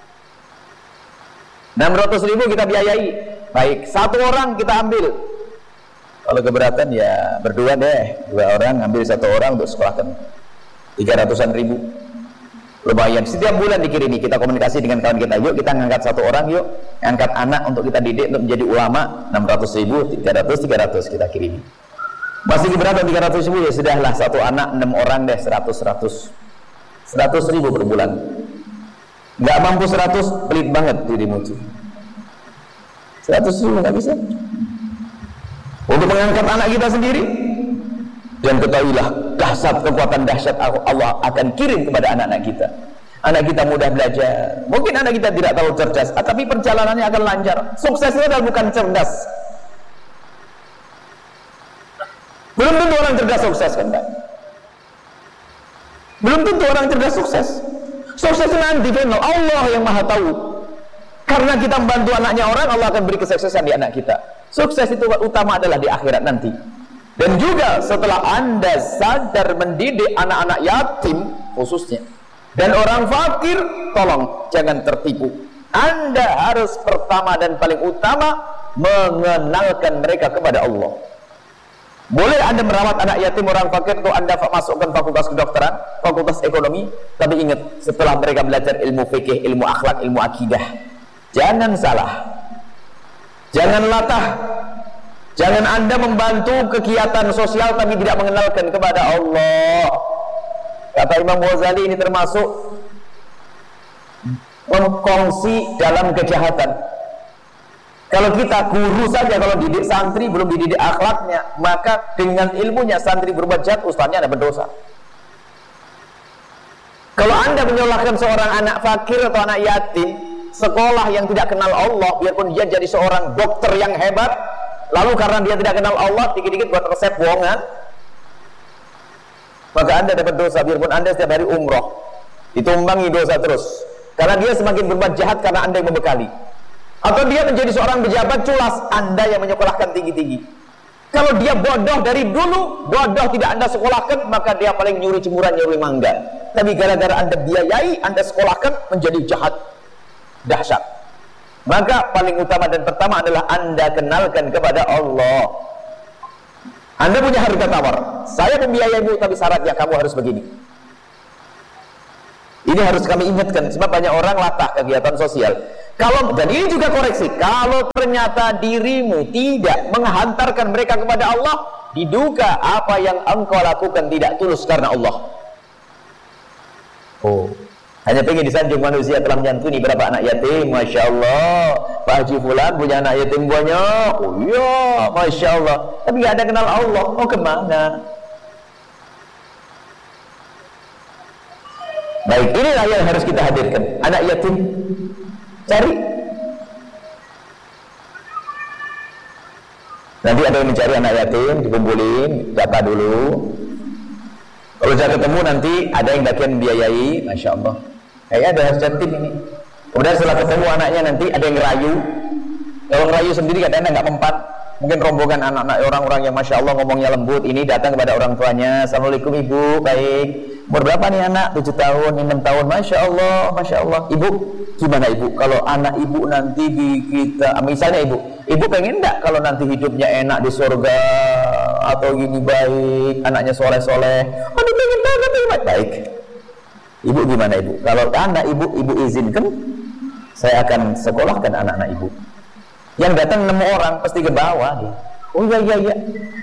600.000 kita biayai. Baik, satu orang kita ambil. Kalau keberatan ya berdua deh, 2 orang ambil 1 orang untuk sekolahkan 300-an ribu. Lumayan, setiap bulan dikirimi. Kita komunikasi dengan kawan kita, yuk kita ngangkat 1 orang, yuk angkat anak untuk kita didik untuk menjadi ulama. 600.000, 300 kita kirimi. Masih keberatan 300.000, ya sudahlah 1 anak 6 orang deh, 100.000 per bulan. Nggak mampu 100, pelit banget dirimu tuh. 100.000 nggak bisa untuk mengangkat anak kita sendiri. Dan ketahuilah, kekuatan dahsyat Allah akan kirim kepada anak-anak kita. Anak kita mudah belajar. Mungkin anak kita tidak terlalu cerdas, tapi perjalanannya akan lancar. Suksesnya adalah bukan cerdas. Belum tentu orang cerdas sukses kan, Pak. Belum tentu orang cerdas sukses. Sukses nanti final, Allah yang maha tahu. Karena kita membantu anaknya orang, Allah akan beri kesuksesan di anak kita. Sukses itu utama adalah di akhirat nanti. Dan juga setelah Anda sadar mendidik anak-anak yatim khususnya, dan orang fakir, tolong jangan tertipu. Anda harus pertama dan paling utama mengenalkan mereka kepada Allah. Boleh Anda merawat anak yatim orang fakir atau Anda masukkan fakultas kedokteran, fakultas ekonomi, tapi ingat, setelah mereka belajar ilmu fikih, ilmu akhlak, ilmu akidah, jangan salah, jangan latah, jangan Anda membantu kegiatan sosial tapi tidak mengenalkan kepada Allah. Kata Imam Ghazali, ini termasuk mengkongsi dalam kejahatan. Kalau kita guru saja, kalau didik santri belum dididik akhlaknya, maka dengan ilmunya santri berbuat jahat, ustaznya ada berdosa. Kalau Anda menyalahkan seorang anak fakir atau anak yatim sekolah yang tidak kenal Allah, biarpun dia jadi seorang dokter yang hebat, lalu karena dia tidak kenal Allah, dikit-dikit buat resep bohongan, maka Anda dapat dosa. Biarpun Anda setiap hari umroh, ditumbangi dosa terus, karena dia semakin berbuat jahat karena Anda yang membekali. Atau dia menjadi seorang pejabat culas, Anda yang menyekolahkan tinggi-tinggi. Kalau dia bodoh dari dulu, bodoh tidak Anda sekolahkan, maka dia paling nyuri jemuran, nyuri mangga. Tapi gara-gara Anda biayai, Anda sekolahkan, menjadi jahat, dahsyat. Maka paling utama dan pertama adalah Anda kenalkan kepada Allah. Anda punya harga tawar, saya membiayaimu, tapi syaratnya kamu harus begini. Ini harus kami ingatkan, sebab banyak orang latah kegiatan sosial. Dan ini juga koreksi, kalau ternyata dirimu tidak menghantarkan mereka kepada Allah, diduga apa yang engkau lakukan tidak tulus karena Allah. Hanya pengen disanjung manusia telah menyantuni berapa anak yatim. Masya Allah, Pak Haji Fulan punya anak yatim banyak. Oh iya, Masya Allah. Tapi gak ada kenal Allah, mau kemana? Baik, inilah yang harus kita hadirkan. Anak yatim, cari. Nanti ada yang mencari anak yatim, dikumpulin, data dulu. Kalau sudah ketemu nanti ada yang bagian biayai, Masya Allah. Kayaknya ada harus yatim ini. Kemudian setelah ketemu anaknya nanti ada yang ngerayu. Kalau ngerayu sendiri kadang-kadang nggak mempan. Mungkin rombongan anak-anak orang-orang yang Masya Allah ngomongnya lembut, ini datang kepada orang tuanya. Assalamualaikum ibu, baik. Umur berapa nih anak? 7 tahun, 6 tahun. Masya Allah, Masya Allah. Ibu, gimana ibu? Kalau anak ibu nanti di kita, misalnya ibu pengen enggak kalau nanti hidupnya enak di surga atau gini baik, anaknya soleh-soleh? Aduh pengen banget, baik. Ibu gimana ibu? Kalau anak ibu izinkan, saya akan sekolahkan anak-anak ibu. Yang datang 6 orang pasti ke bawah dia. Oh iya.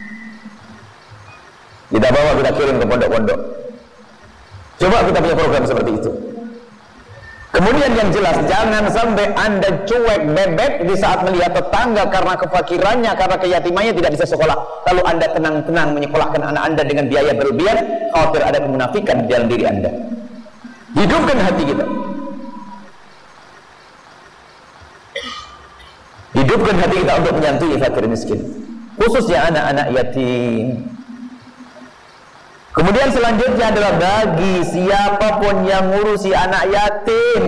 Kita bawa, kita kirim ke pondok-pondok. Coba kita punya program seperti itu. Kemudian yang jelas, jangan sampai Anda cuek bebek di saat melihat tetangga karena kefakirannya, karena keyatimannya tidak bisa sekolah. Lalu Anda tenang-tenang menyekolahkan anak Anda dengan biaya berlebihan, khawatir ada kemunafikan di dalam diri Anda. Hidupkan hati kita. Hidupkan hati kita untuk menyantuni fakir miskin, khususnya anak-anak yatim. Kemudian selanjutnya adalah bagi siapapun yang ngurusi anak yatim,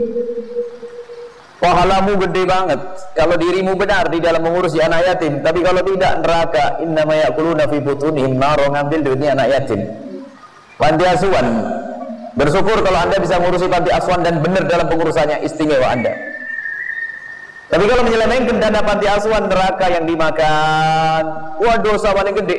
pahalamu gede banget kalau dirimu benar di dalam mengurusi anak yatim. Tapi kalau tidak, neraka. Innama ya'kuluna fi butunihim nar, ngambil duitnya anak yatim. Panti asuhan, bersyukur kalau Anda bisa mengurusi panti asuhan dan benar dalam pengurusannya, istimewa Anda. Tapi kalau menyelewengkan dana panti asuhan, neraka yang dimakan. Wah, dosa paling gede.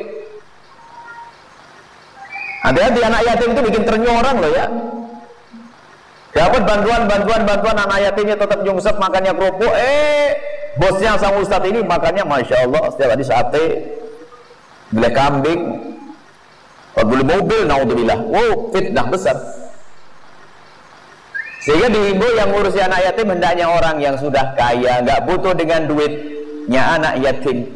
Hati-hati, anak yatim itu bikin ternyuh orang loh ya. Dapat bantuan anak yatimnya tetap nyungsep, makannya kerupuk. Bosnya sang ustadz ini makannya Masya Allah setiap hari sate, beli kambing, beli mobil, naudzubillah. Wow, fitnah besar. Sehingga dihimbau yang ngurusi anak yatim hendaknya orang yang sudah kaya, nggak butuh dengan duitnya anak yatim.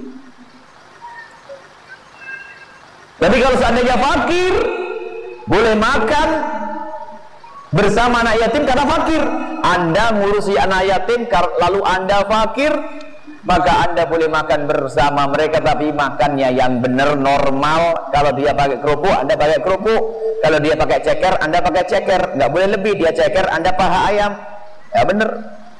Tapi kalau seandainya fakir, boleh makan bersama anak yatim karena fakir. Anda ngurusi anak yatim lalu Anda fakir, maka Anda boleh makan bersama mereka, tapi makannya yang benar, normal. Kalau dia pakai kerupuk, Anda pakai kerupuk. Kalau dia pakai ceker, Anda pakai ceker. Nggak boleh lebih, dia ceker, Anda paha ayam. Ya benar.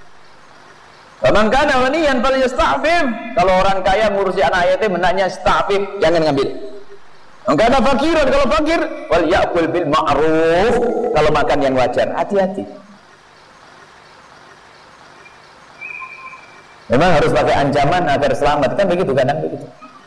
Faman kana ghaniyan falyasta'fif. Kalau orang kaya ngurusi anak yatim, hendaknya sta'fif, jangan ngambil. Karena fakiran, kalau fakir wal ya'kul bil ma'ruf, kalau makan yang wajar. Hati-hati. Memang harus pakai ancaman agar selamat, kan begitu, kadang begitu.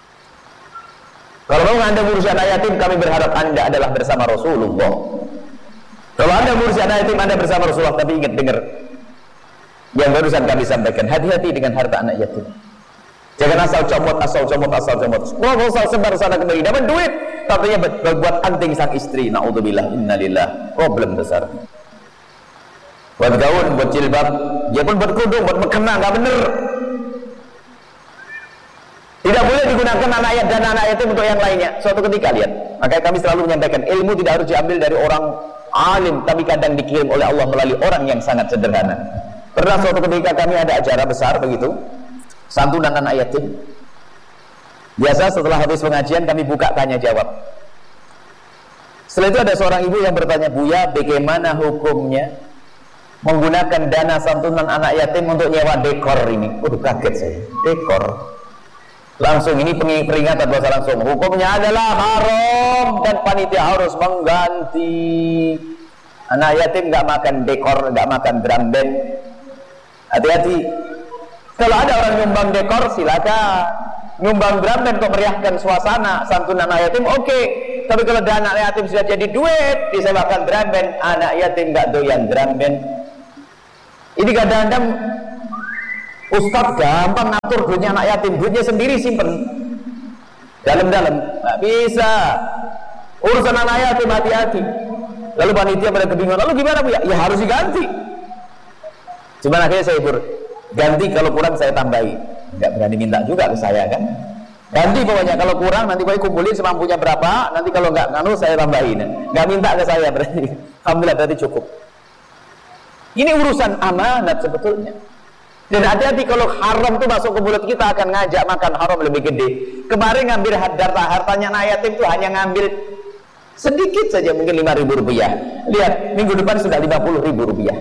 Kalau Anda ngurusi anak yatim, kami berharap Anda adalah bersama Rasulullah. Kalau Anda ngurusi anak yatim, Anda bersama Rasulullah. Tapi ingat, dengar yang barusan kami sampaikan, hati-hati dengan harta anak yatim. Jangan asal comot, asal comot, asal comot. Asal sebar sana kemari, dapat duit, katanya berbuat anting sang istri. Na'udzubillah, innalillah. Problem besar. Buat gaun, buat jilbab, dia pun buat kerudung, buat mukena, nggak bener. Tidak boleh digunakan anak yatim dan anak yatim untuk yang lainnya. Suatu ketika, lihat, makanya kami selalu menyampaikan, ilmu tidak harus diambil dari orang alim, tapi kadang dikirim oleh Allah melalui orang yang sangat sederhana. Pernah suatu ketika kami ada acara besar begitu, santunan anak yatim. Biasa setelah habis pengajian kami buka tanya jawab. Setelah itu ada seorang ibu yang bertanya, Buya, bagaimana hukumnya menggunakan dana santunan anak yatim untuk nyewa dekor ini? Waduh, kaget saya. Dekor. Langsung ini peringatan bahasa langsung. Hukumnya adalah haram dan panitia harus mengganti. Anak yatim nggak makan dekor, nggak makan drum band. Hati-hati. Kalau ada orang nyumbang dekor, silakan. Nyumbang drum band untuk meriahkan suasana santunan anak yatim, oke. Tapi kalau dana anak yatim sudah jadi duit, disewakan drum band, anak yatim nggak doyan drum band. Ini kadang-kadang Ustadz gampang ngatur duitnya anak yatim, duitnya sendiri simpen dalam-dalam, nggak bisa. Urusan anak yatim hati-hati. Lalu panitia pada kebingungan, lalu gimana Bu? Ya harus diganti. Cuman akhirnya saya hibur, ganti, kalau kurang saya tambahi. Nggak berani minta juga ke saya kan. Ganti pokoknya, kalau kurang nanti pokoknya kumpulin semampunya berapa, nanti kalau nggak nganu saya tambahin. Nggak minta ke saya berarti. Alhamdulillah berarti cukup. Ini urusan amanat sebetulnya. Dan hati-hati kalau haram itu masuk ke mulut kita, akan ngajak makan haram lebih gede. Kemarin ngambil hartanya anak yatim itu hanya ngambil sedikit saja, mungkin 5.000 rupiah. Lihat, minggu depan sudah 50.000 rupiah.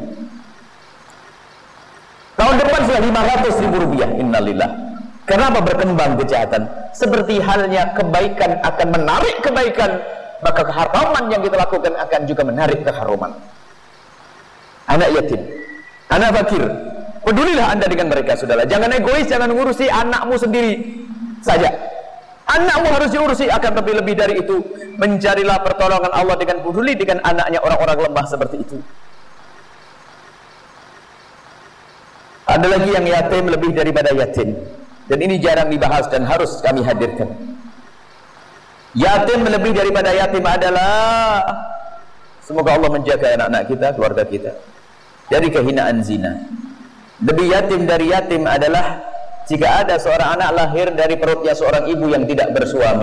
Tahun depan sudah 500.000 rupiah. Innalillah. Kenapa berkembang kejahatan? Seperti halnya kebaikan akan menarik kebaikan, maka keharaman yang kita lakukan akan juga menarik keharuman. Anak yatim, anak fakir, pedulilah Anda dengan mereka, saudara. Jangan egois, jangan ngurusi anakmu sendiri saja. Anakmu harus diurusi, akan lebih dari itu mencarilah pertolongan Allah dengan peduli dengan anaknya orang-orang lemah seperti itu. Ada lagi yang yatim lebih daripada yatim, dan ini jarang dibahas dan harus kami hadirkan. Yatim lebih daripada yatim adalah, semoga Allah menjaga anak-anak kita, keluarga kita dari kehinaan zina. Lebih yatim dari yatim adalah jika ada seorang anak lahir dari perutnya seorang ibu yang tidak bersuami,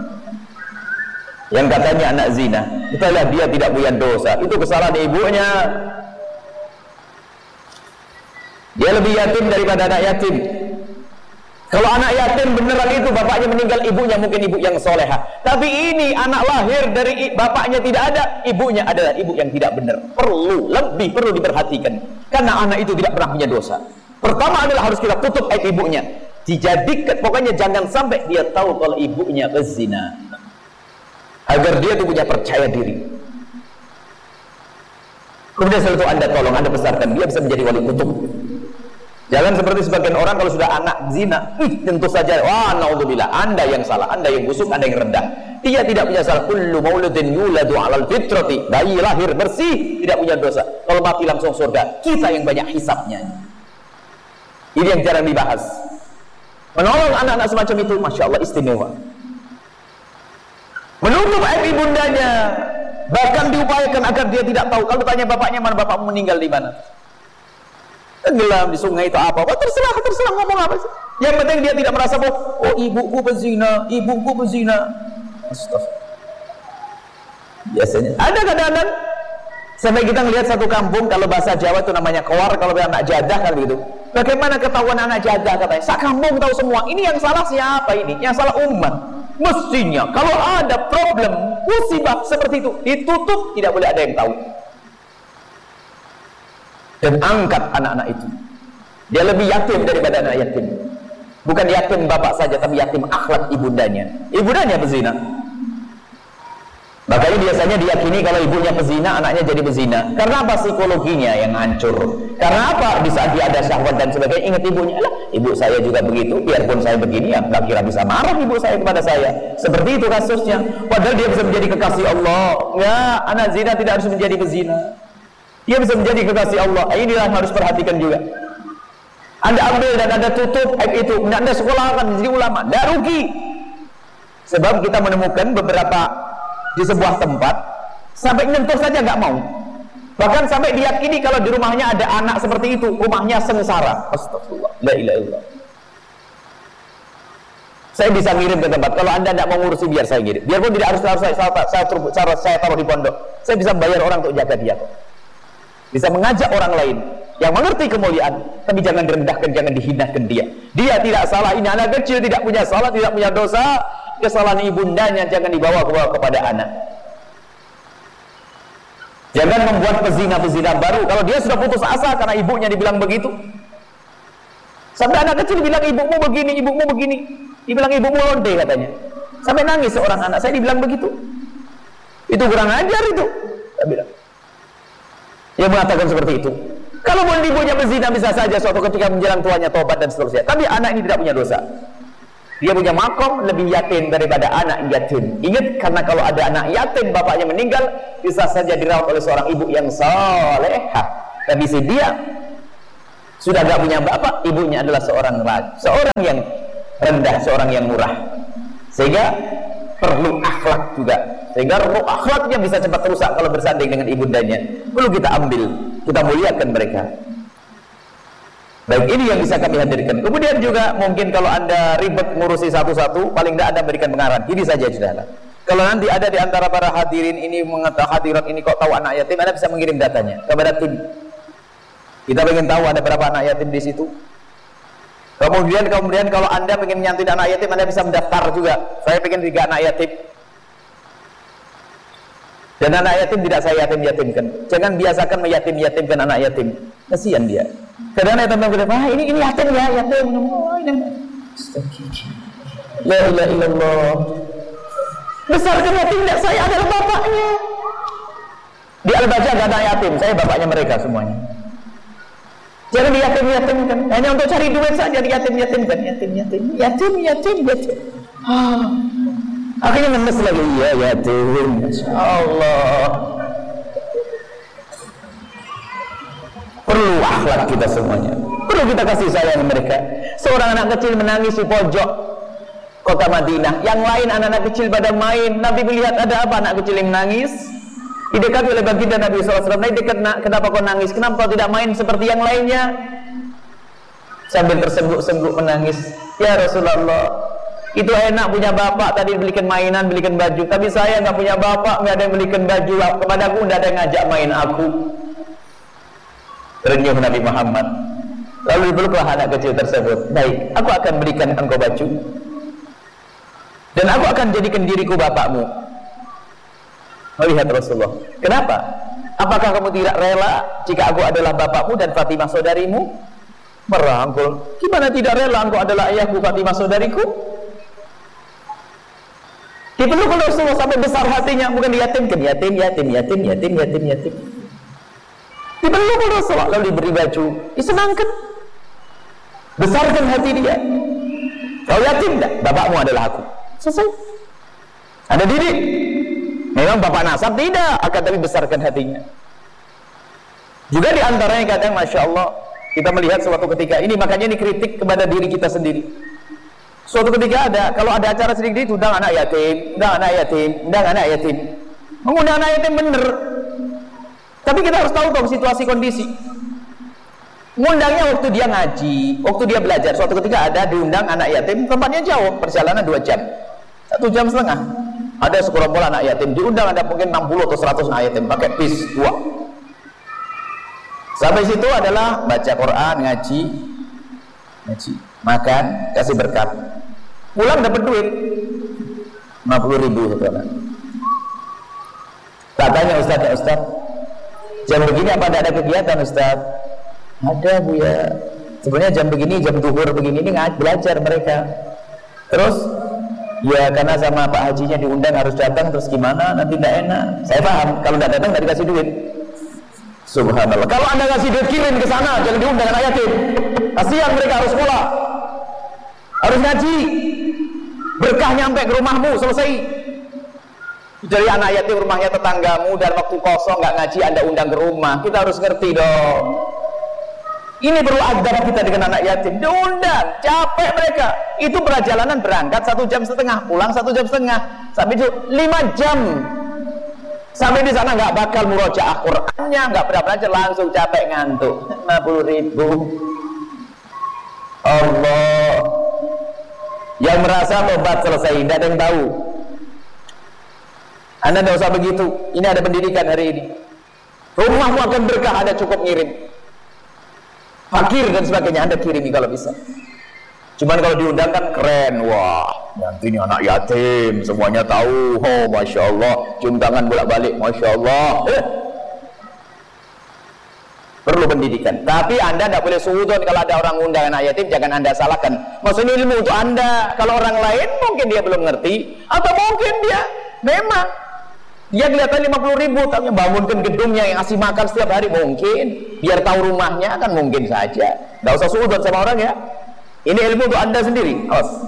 yang katanya anak zina, itulah dia tidak punya dosa, itu kesalahan ibunya. Dia lebih yatim daripada anak yatim. Kalau anak yatim beneran itu bapaknya meninggal, ibunya mungkin ibu yang solehah. Tapi ini anak lahir dari bapaknya tidak ada, ibunya adalah ibu yang tidak benar. Lebih perlu diperhatikan, karena anak itu tidak pernah punya dosa. Pertama adalah harus kita tutup aib ibunya, dijadikan, pokoknya jangan sampai dia tahu kalau ibunya berzina, agar dia itu punya percaya diri. Kemudian setelah itu Anda tolong, Anda besarkan, dia bisa menjadi wali kutub. Jangan seperti sebagian orang kalau sudah anak zina, tentu saja, wah naudzubillah, Anda yang salah, Anda yang busuk, Anda yang rendah. Dia tidak punya salah. Kullu mauludin yuladu 'alal fitrati, bayi lahir bersih, tidak punya dosa. Kalau mati langsung surga. Kita yang banyak hisabnya. Ini yang jarang dibahas. Menolong anak-anak semacam itu, masya Allah, istimewa. Menutup aib ibundanya, bahkan diupayakan agar dia tidak tahu. Kalau tanya bapaknya mana, bapakmu meninggal di mana? Tenggelam di sungai itu apa? Terserah ngomong apa sih? Yang penting dia tidak merasa bahwa, oh ibuku berzina, ibuku berzina. Astagfirullah. Biasanya ada kadang-kadang sampai kita ngelihat satu kampung, kalau bahasa Jawa itu namanya kewar, kalau anak jadah kan begitu. Bagaimana ketahuan anak jaga katanya? Sak kampung tahu semua. Ini yang salah siapa ini? Yang salah umat. Mestinya kalau ada problem, musibah seperti itu ditutup, tidak boleh ada yang tahu. Dan angkat anak-anak itu. Dia lebih yatim daripada anak yatim. Bukan yatim bapak saja, tapi yatim akhlak ibundanya. Ibundanya pezina. Makanya biasanya diyakini kalau ibunya pezina, anaknya jadi pezina. Karena apa? Psikologinya yang hancur. Karena apa? Di saat dia ada syahwat dan sebagainya, ingat ibunya. Alah, ibu saya juga begitu. Biarpun saya begini, ya nggak kira bisa marah ibu saya kepada saya. Seperti itu kasusnya. Padahal dia bisa menjadi kekasih Allah. Ya, anak zina tidak harus menjadi pezina. Dia bisa menjadi kekasih Allah. Inilah yang harus perhatikan juga. Anda ambil dan Anda tutup aib itu. Anda sekolahkan jadi ulama. Tidak rugi. Sebab kita menemukan beberapa di sebuah tempat sampai nyentuh saja nggak mau, bahkan sampai diyakini kalau di rumahnya ada anak seperti itu, rumahnya sengsara. Astagfirullah, la ilaha illallah. Saya bisa ngirim ke tempat. Kalau Anda tidak mau ngurusi, biar saya ngirim. Biarpun tidak harus saya taruh di pondok, saya bisa bayar orang untuk jaga dia kok. Bisa mengajak orang lain yang mengerti kemuliaan, tapi jangan direndahkan, jangan dihinakan dia. Dia tidak salah, ini anak kecil, tidak punya salah, tidak punya dosa. Kesalahan ibundanya jangan dibawa kepada anak. Jangan membuat pezina-pezina baru. Kalau dia sudah putus asa karena ibunya dibilang begitu, sampai anak kecil bilang ibumu begini, ibumu begini, dibilang ibumu lonte katanya, sampai nangis seorang anak. Saya dibilang begitu, itu kurang ajar itu. Saya bilang, dia mengatakan seperti itu. Kalau mau ibunya berzina bisa saja suatu ketika menjelang tuanya tobat dan seterusnya. Tapi anak ini tidak punya dosa. Dia punya makom lebih yatim daripada anak yatim. Ingat, karena kalau ada anak yatim bapaknya meninggal, bisa saja dirawat oleh seorang ibu yang salehah. Tapi si dia sudah gak punya bapak, ibunya adalah seorang yang rendah, seorang yang murah. Sehingga perlu akhlak juga. Sehingga roh akhlaknya bisa cepat rusak kalau bersanding dengan ibundanya. Perlu kita ambil, kita muliakan mereka. Baik, ini yang bisa kami hadirkan. Kemudian juga mungkin kalau Anda ribet ngurusi satu-satu, paling tidak Anda berikan pengarahan. Ini saja sudah. Kalau nanti ada di antara para hadirin ini mengetahui hadirat ini kok tahu anak yatim, Anda bisa mengirim datanya kepada tim. Kita ingin tahu ada berapa anak yatim di situ. Kemudian kalau Anda ingin nyantin anak yatim, Anda bisa mendaftar juga. Saya ingin 3 anak yatim. Dan anak yatim tidak saya yatim-yatimkan. Jangan biasakan meyatim-yatimkan anak yatim. Kasihan dia. Kadang ada teman bilang, "Wah, ini yatim ya, yatim." Oh, ini. La ilaha illallah. Besarkan yatim tidak, saya adalah bapaknya. Di Al-Baja gak ada yatim, saya bapaknya mereka semuanya. Jangan diyatim-yatimkan. Hanya untuk cari duit saja diyatim-yatimkan. Yatim. Akhirnya ngemes lagi, ya yatim. Allah. Perlu akhlak kita semuanya. Perlu kita kasih sayang mereka. Seorang anak kecil menangis di pojok kota Madinah. Yang lain anak-anak kecil pada main. Nabi melihat ada apa anak kecil yang menangis. Didekati oleh baginda Nabi SAW. Nabi dekat, kenapa kau nangis? Kenapa kau tidak main seperti yang lainnya? Sambil tersengguk-sengguk menangis. Ya Rasulullah, itu enak punya bapak tadi belikan mainan, belikan baju. Tapi saya nggak punya bapak, nggak ada yang belikan baju. Kepadaku nggak ada yang ngajak main aku. Renyuh Nabi Muhammad. Lalu dipeluklah anak kecil tersebut. Baik, aku akan berikan engkau baju, dan aku akan jadikan diriku bapakmu. Melihat Rasulullah. Kenapa? Apakah kamu tidak rela jika aku adalah bapakmu dan Fatimah saudarimu? Merangkul. Gimana tidak rela, engkau adalah ayahku, Fatimah saudariku? Dipeluk oleh Rasulullah sampai besar hatinya, bukan diyatimkan. Yatim. Dipeluk oleh Rasulullah, lalu diberi baju, disenangkan. Besarkan hati dia. Kau yatim tak? Bapakmu adalah aku. Selesai. Ada didik. Memang bapak nasab tidak, akan tapi besarkan hatinya. Juga diantaranya kadang, Masya Allah, kita melihat suatu ketika ini, makanya ini kritik kepada diri kita sendiri. Suatu ketika ada, kalau ada acara sedikit, undang anak yatim. Mengundang anak yatim bener. Tapi kita harus tahu dong situasi kondisi. Ngundangnya waktu dia ngaji, waktu dia belajar. Suatu ketika ada diundang anak yatim, tempatnya jauh, perjalanan 2 jam, 1,5 jam. Ada sekelompok anak yatim diundang, ada mungkin 60 atau 100 anak yatim pakai bis 2. Sampai situ adalah baca Quran, ngaji. ngaji, makan, kasih berkat, pulang dapat duit 50.000 satu anak. Tak tanya Ustaz, jam begini apa ada kegiatan Ustaz? Ada Bu ya. Sebenarnya jam begini, jam zuhur begini ini belajar mereka. Terus ya karena sama Pak Hajinya diundang harus datang, terus gimana? Nanti tidak enak. Saya paham, kalau tidak datang tidak dikasih duit. Subhanallah. Kalau Anda kasih duit kirim ke sana, jangan diundang anak yatim. Kasihan mereka harus sekolah, harus ngaji. Berkah nyampe ke rumahmu, selesai. Dari anak yatim rumahnya tetanggamu, dan waktu kosong nggak ngaji Anda undang ke rumah. Kita harus ngerti dong. Ini perlu adab kita dengan anak yatim. Diundang, capek mereka. Itu perjalanan berangkat 1,5 jam, pulang 1,5 jam. Sampai itu 5 jam. Sampai di sana nggak bakal murojaah Qur'annya, nggak pernah belajar, langsung capek ngantuk. 50.000. Allah. Yang merasa tobat selesai, tidak ada yang tahu. Anda tidak usah begitu. Ini ada pendidikan hari ini. Rumahmu akan berkah, Anda cukup ngirim. Fakir dan sebagainya Anda kirimi kalau bisa. Cuman kalau diundang kan keren. Wah, nanti ini anak yatim, semuanya tahu. Oh, Masya Allah. Cium tangan bolak-balik, Masya Allah. Perlu pendidikan. Tapi Anda tidak boleh suudon kalau ada orang undang anak yatim, jangan Anda salahkan. Maksudnya ilmu untuk Anda. Kalau orang lain mungkin dia belum ngerti, atau mungkin dia memang dia kelihatan 50.000, tapi bangunkan gedungnya yang ngasih makan setiap hari mungkin, biar tahu rumahnya kan mungkin saja. Tidak usah suudon sama orang ya. Ini ilmu untuk Anda sendiri.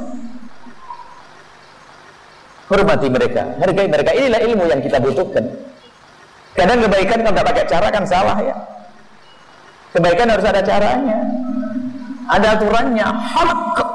Hormati mereka, hargai mereka. Inilah ilmu yang kita butuhkan. Kadang kebaikan kalau tidak pakai cara kan salah ya. Kebaikan harus ada caranya, ada aturannya. Hak